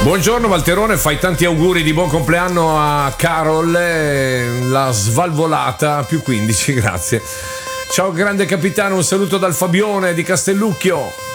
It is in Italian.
Buongiorno Valterone, fai tanti auguri di buon compleanno a Carol, la svalvolata, più 15, grazie. Ciao grande capitano, un saluto dal Fabione di Castellucchio.